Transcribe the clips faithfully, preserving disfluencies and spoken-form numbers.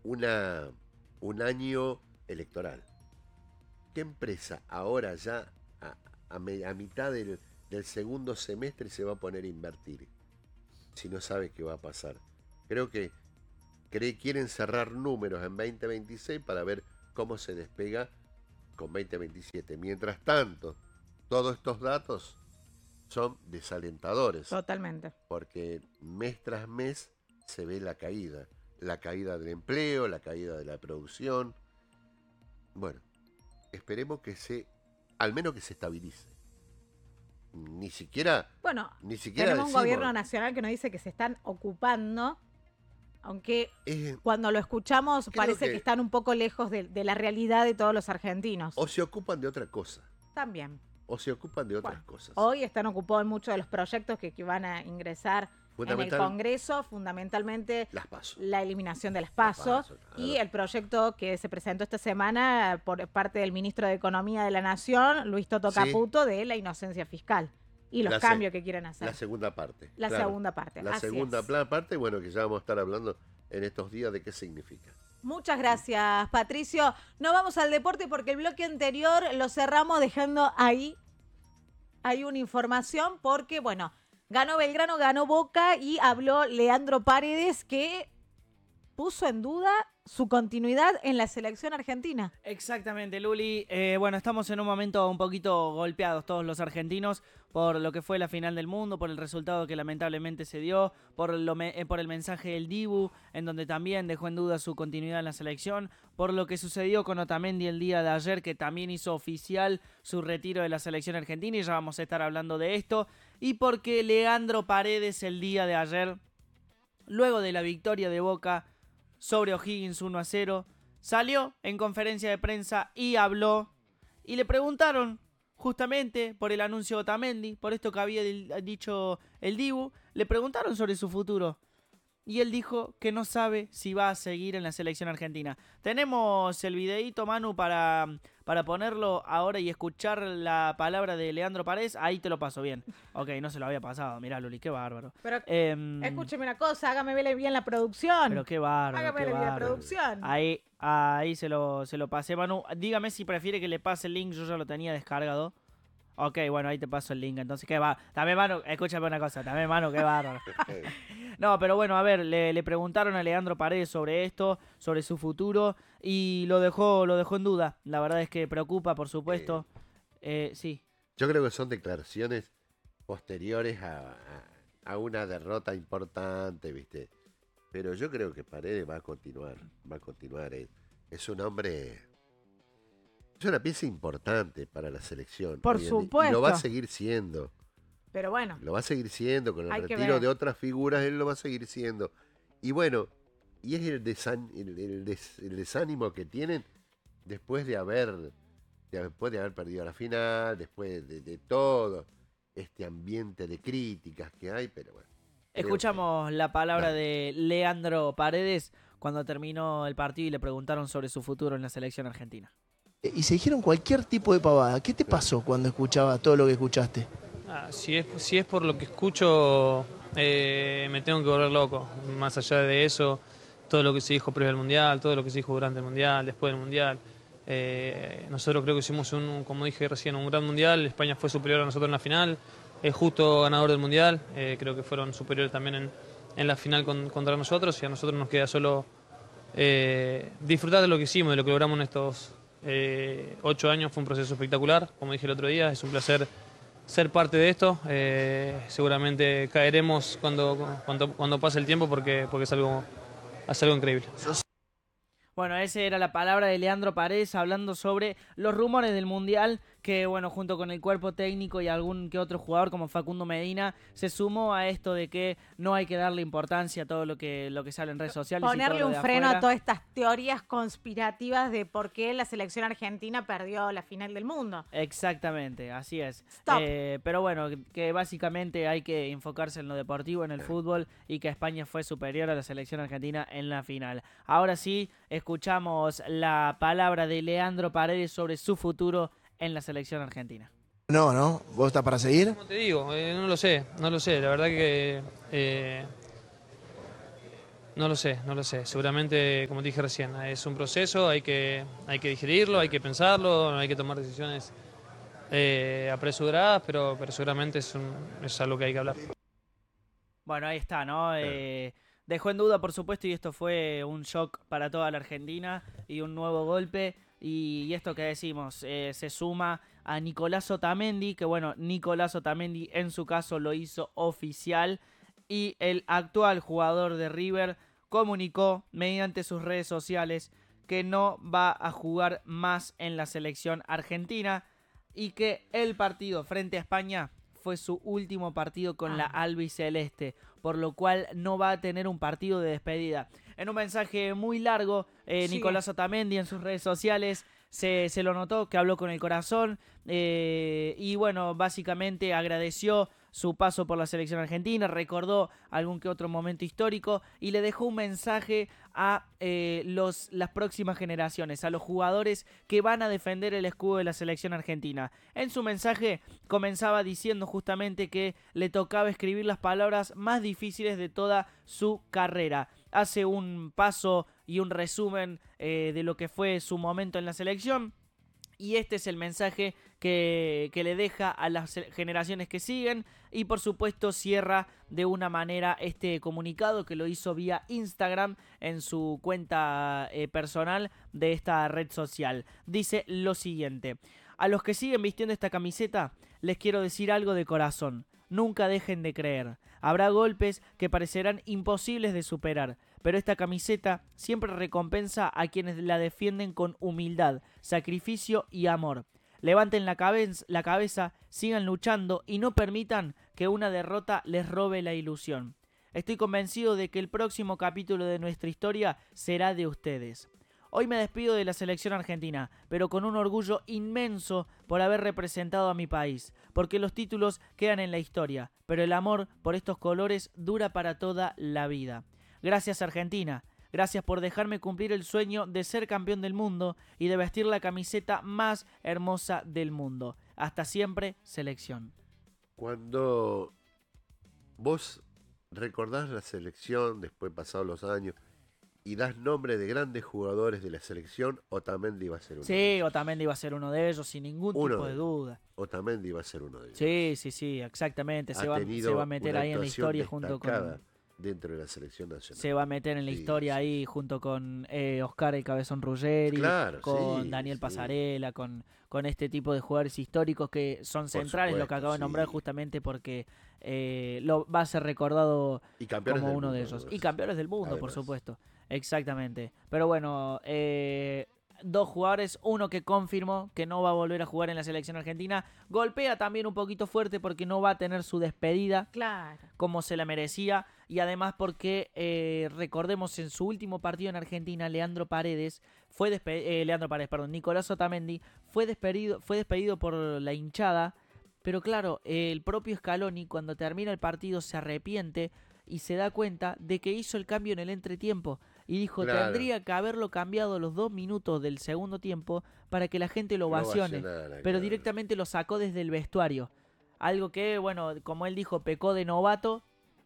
una, un año electoral. ¿Qué empresa ahora ya a, a, me, a mitad del, del segundo semestre se va a poner a invertir si no sabe qué va a pasar? Creo que cree, quieren cerrar números en veinte veintiséis para ver cómo se despega con veinte veintisiete. Mientras tanto, todos estos datos son desalentadores. Totalmente. Porque mes tras mes se ve la caída. La caída del empleo, la caída de la producción. Bueno, esperemos que se, al menos que se estabilice. Ni siquiera... Bueno, ni siquiera tenemos decimos, un gobierno nacional que nos dice que se están ocupando, aunque es, cuando lo escuchamos parece que, que están un poco lejos de, de la realidad de todos los argentinos. O se ocupan de otra cosa. También. O se ocupan de otras Bueno, cosas. Hoy están ocupados en muchos de los proyectos que, que van a ingresar en el Congreso, fundamentalmente las PASO. la eliminación de las PASO, las PASO claro. Y el proyecto que se presentó esta semana por parte del ministro de Economía de la Nación, Luis Toto sí. Caputo, de la inocencia fiscal y los la cambios que quieren hacer. La segunda parte. La claro. segunda parte. La Así segunda es. parte, bueno, que ya vamos a estar hablando en estos días de qué significa. Muchas gracias, Patricio. No vamos al deporte porque el bloque anterior lo cerramos dejando ahí, hay una información porque, bueno, ganó Belgrano, ganó Boca y habló Leandro Paredes que puso en duda su continuidad en la selección argentina. Exactamente, Luli. Eh, bueno, estamos en un momento un poquito golpeados todos los argentinos por lo que fue la final del mundo, por el resultado que lamentablemente se dio, por, lo me, eh, por el mensaje del Dibu, en donde también dejó en duda su continuidad en la selección, por lo que sucedió con Otamendi el día de ayer, que también hizo oficial su retiro de la selección argentina, y ya vamos a estar hablando de esto, y porque Leandro Paredes el día de ayer, luego de la victoria de Boca sobre O'Higgins uno a cero, salió en conferencia de prensa y habló, y le preguntaron justamente por el anuncio de Otamendi, por esto que había dicho el Dibu, le preguntaron sobre su futuro, y él dijo que no sabe si va a seguir en la selección argentina. Tenemos el videíto, Manu, para, para ponerlo ahora y escuchar la palabra de Leandro Paredes. Ahí te lo paso bien. Ok, no se lo había pasado. Mirá, Luli, qué bárbaro. Pero eh, escúcheme una cosa, hágame verle bien la producción. Pero qué bárbaro. Hágame verle bien la producción. Ahí, ahí se lo, se lo pasé, Manu. Dígame si prefiere que le pase el link, yo ya lo tenía descargado. Ok, bueno, ahí te paso el link. Entonces, ¿qué va? También, Manu, escúchame una cosa. También, Manu, qué bárbaro. No, pero bueno, a ver, le, le preguntaron a Leandro Paredes sobre esto, sobre su futuro, y lo dejó, lo dejó en duda. La verdad es que preocupa, por supuesto. Eh, eh, sí. Yo creo que son declaraciones posteriores a, a, a una derrota importante, ¿viste? Pero yo creo que Paredes va a continuar, va a continuar. Es, es un hombre... Es una pieza importante para la selección. Por supuesto. Y lo va a seguir siendo. Pero bueno. Lo va a seguir siendo. Con el retiro de otras figuras, él lo va a seguir siendo. Y bueno, y es el, desan, el, el, des, el desánimo que tienen después de haber, de, después de haber perdido la final, después de, de todo este ambiente de críticas que hay, pero bueno. Escuchamos que... la palabra Dale. de Leandro Paredes cuando terminó el partido y le preguntaron sobre su futuro en la selección argentina. Y se dijeron cualquier tipo de pavada. ¿Qué te pasó cuando escuchabas todo lo que escuchaste? Ah, si, es, si es por lo que escucho, eh, me tengo que volver loco. Más allá de eso, todo lo que se dijo previo al Mundial, todo lo que se dijo durante el Mundial, después del Mundial. Eh, nosotros creo que hicimos, un, como dije recién, un gran Mundial. España fue superior a nosotros en la final. Es justo ganador del Mundial. Eh, creo que fueron superiores también en, en la final con, contra nosotros. Y a nosotros nos queda solo eh, disfrutar de lo que hicimos, de lo que logramos en estos eh, ocho años. Fue un proceso espectacular. Como dije el otro día, es un placer ser parte de esto. Eh, seguramente caeremos cuando, cuando, cuando pase el tiempo porque, porque es, algo, es algo increíble. Bueno, esa era la palabra de Leandro Paredes hablando sobre los rumores del Mundial, que bueno, junto con el cuerpo técnico y algún que otro jugador como Facundo Medina, se sumó a esto de que no hay que darle importancia a todo lo que, lo que sale en redes sociales. Ponerle y todo un lo de freno afuera. a todas estas teorías conspirativas de por qué la selección argentina perdió la final del mundo. Exactamente, así es. Stop. Eh, pero bueno, que básicamente hay que enfocarse en lo deportivo, en el fútbol, y que España fue superior a la selección argentina en la final. Ahora sí, escuchamos la palabra de Leandro Paredes sobre su futuro en la selección argentina. No, ¿no? ¿Vos estás para seguir? Como te digo, eh, no lo sé, no lo sé. La verdad que eh, No lo sé, no lo sé. Seguramente, como te dije recién, es un proceso, hay que, hay que digerirlo, hay que pensarlo, no hay que tomar decisiones eh, apresuradas, pero, pero seguramente es, un, es algo que hay que hablar. Bueno, ahí está, ¿no? Eh, dejó en duda, por supuesto, y esto fue un shock para toda la Argentina y un nuevo golpe. Y, y esto que decimos, eh, se suma a Nicolás Otamendi, que bueno, Nicolás Otamendi en su caso lo hizo oficial. Y el actual jugador de River comunicó mediante sus redes sociales que no va a jugar más en la selección argentina y que el partido frente a España fue su último partido con Ah. la albiceleste, por lo cual no va a tener un partido de despedida. En un mensaje muy largo, eh, Sí. Nicolás Otamendi en sus redes sociales se, se lo notó que habló con el corazón eh, y bueno, básicamente agradeció su paso por la selección argentina, recordó algún que otro momento histórico y le dejó un mensaje a eh, los, las próximas generaciones, a los jugadores que van a defender el escudo de la selección argentina. En su mensaje comenzaba diciendo justamente que le tocaba escribir las palabras más difíciles de toda su carrera. Hace un paso y un resumen eh, de lo que fue su momento en la selección. Y este es el mensaje que, que le deja a las generaciones que siguen. Y por supuesto cierra de una manera este comunicado que lo hizo vía Instagram en su cuenta eh, personal de esta red social. Dice lo siguiente: a los que siguen vistiendo esta camiseta les quiero decir algo de corazón. Nunca dejen de creer. Habrá golpes que parecerán imposibles de superar, pero esta camiseta siempre recompensa a quienes la defienden con humildad, sacrificio y amor. Levanten la, cabe- la cabeza, sigan luchando y no permitan que una derrota les robe la ilusión. Estoy convencido de que el próximo capítulo de nuestra historia será de ustedes. Hoy me despido de la selección argentina, pero con un orgullo inmenso por haber representado a mi país, porque los títulos quedan en la historia, pero el amor por estos colores dura para toda la vida. Gracias Argentina, gracias por dejarme cumplir el sueño de ser campeón del mundo y de vestir la camiseta más hermosa del mundo. Hasta siempre, selección. Cuando vos recordás la selección, después pasados los años, y das nombre de grandes jugadores de la selección, Otamendi va a ser uno de Sí, ellos. Otamendi va a ser uno de ellos, sin ningún Uno tipo de de ellos. duda. Otamendi va a ser uno de ellos. Sí, sí, sí, exactamente. Se Ha va, tenido se va a meter una ahí en la actuación historia junto destacada con... dentro de la selección nacional. Se va a meter en la Sí, historia sí, ahí junto con eh, Oscar el Cabezón Ruggeri, Claro, con sí, Daniel sí. Pasarela, con, con este tipo de jugadores históricos que son centrales, lo que supuesto, acabo de nombrar sí. justamente porque eh, lo va a ser recordado Y campeones como del uno de mundo, ellos. además. Y campeones del mundo, por Además. supuesto. Exactamente. Pero bueno, eh, dos jugadores, uno que confirmó que no va a volver a jugar en la selección argentina, golpea también un poquito fuerte porque no va a tener su despedida Claro. como se la merecía y además porque eh, recordemos en su último partido en Argentina Leandro Paredes fue despedido, eh, Leandro Paredes, perdón, Nicolás Otamendi fue despedido, fue despedido por la hinchada, pero claro, eh, el propio Scaloni cuando termina el partido se arrepiente y se da cuenta de que hizo el cambio en el entretiempo y dijo, Claro. tendría que haberlo cambiado los dos minutos del segundo tiempo para que la gente lo Lo ovacione, ovacionara, pero claro. directamente lo sacó desde el vestuario. Algo que, bueno, como él dijo, pecó de novato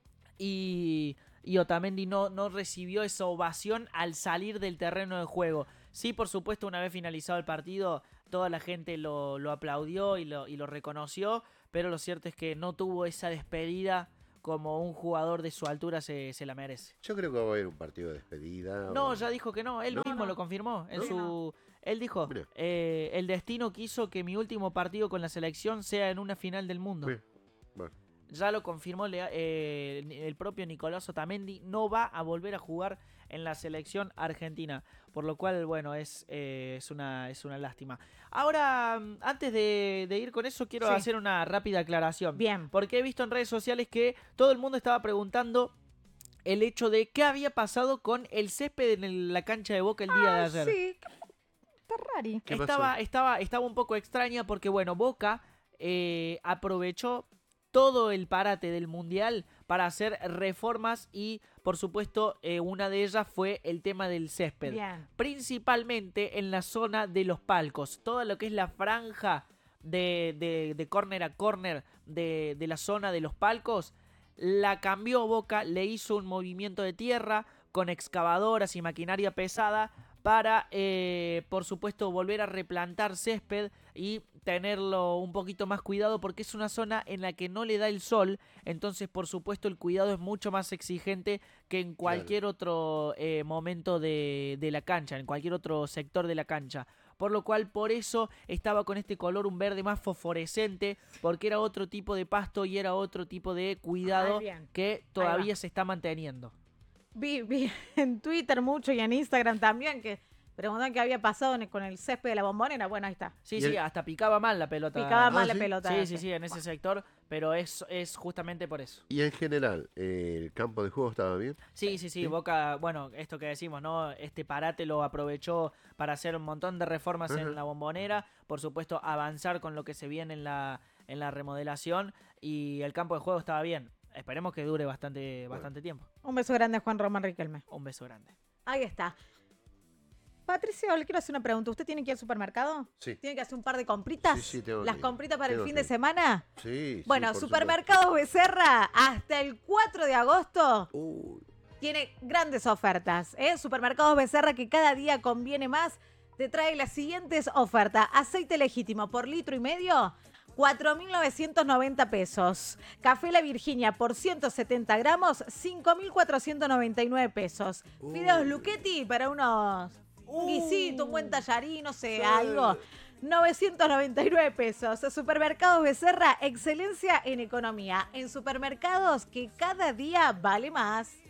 y, y Otamendi no, no recibió esa ovación al salir del terreno de juego. Sí, por supuesto, una vez finalizado el partido, toda la gente lo, lo aplaudió y lo, y lo reconoció, pero lo cierto es que no tuvo esa despedida como un jugador de su altura se, se la merece. Yo creo que va a haber un partido de despedida. No, o- ya dijo que no, él ¿No? mismo No. lo confirmó en ¿No? su... Él dijo, Mira. eh, el destino quiso que mi último partido con la selección sea en una final del mundo. Bien. Bueno, Ya lo confirmó Lea- eh, el propio Nicolás Otamendi, no va a volver a jugar en la selección argentina, por lo cual, bueno, es, eh, es, una, es una lástima. Ahora, mm, antes de, de ir con eso, quiero Sí. hacer una rápida aclaración. Bien. Porque he visto en redes sociales que todo el mundo estaba preguntando el hecho de qué había pasado con el césped en el- la cancha de Boca el día de Ah, ayer. sí. Está rari. ¿Qué Estaba, pasó? estaba, estaba un poco extraña porque, bueno, Boca eh, aprovechó todo el parate del Mundial para hacer reformas y, por supuesto, eh, una de ellas fue el tema del césped. Bien. Principalmente en la zona de los palcos. Todo lo que es la franja de, de, de corner a corner de, de la zona de los palcos, la cambió Boca, le hizo un movimiento de tierra, con excavadoras y maquinaria pesada para, eh, por supuesto, volver a replantar césped y tenerlo un poquito más cuidado porque es una zona en la que no le da el sol, entonces por supuesto el cuidado es mucho más exigente que en cualquier claro. otro eh, momento de, de la cancha, en cualquier otro sector de la cancha. Por lo cual, por eso estaba con este color un verde más fosforescente, porque era otro tipo de pasto y era otro tipo de cuidado que todavía se está manteniendo. Vi, vi en Twitter mucho y en Instagram también que preguntaban qué había pasado con el césped de la Bombonera. Bueno, ahí está. Sí, sí, hasta picaba mal la pelota. Picaba ah, mal ¿sí? la pelota. Sí, sí, sí, en ese bueno. sector, pero es, es justamente por eso. Y en general, eh, ¿el campo de juego estaba bien? Sí, sí, sí, sí, Boca, bueno, esto que decimos, ¿no? Este parate lo aprovechó para hacer un montón de reformas uh-huh. en la Bombonera, por supuesto avanzar con lo que se viene en la, en la remodelación y el campo de juego estaba bien. Esperemos que dure bastante, bastante tiempo. Un beso grande a Juan Román Riquelme. Un beso grande. Ahí está. Patricio, le quiero hacer una pregunta. ¿Usted tiene que ir al supermercado? Sí. ¿Tiene que hacer un par de compritas? Sí, sí, tengo ¿Las que, compritas para el fin que. de semana? Sí. Bueno, sí, Supermercados Becerra, hasta el cuatro de agosto, uh. tiene grandes ofertas. ¿eh? Supermercados Becerra, que cada día conviene más, te trae las siguientes ofertas. Aceite legítimo por litro y medio, cuatro mil novecientos noventa pesos. Café La Virginia por ciento setenta gramos, cinco mil cuatrocientos noventa y nueve pesos. Uh. Fideos Luchetti para unos... un guisito, un buen tallarín, no sé, sí. algo. novecientos noventa y nueve pesos. Supermercados Becerra, excelencia en economía. En supermercados que cada día vale más.